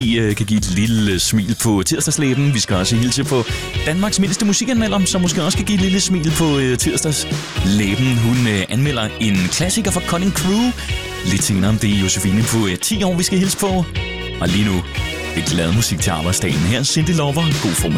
måske kan give et lille smil på tirsdagslæben. Vi skal også hilse på Danmarks mindste musikanmelder, som måske også kan give et lille smil på tirsdagslæben. Hun anmelder en klassiker fra Cutting Crew. Lidt senere om det er Josefine på 10 år, vi skal hilse på. Og lige nu, et glad musik til arbejdsdagen. Her er Cyndi Lauper. God formiddag.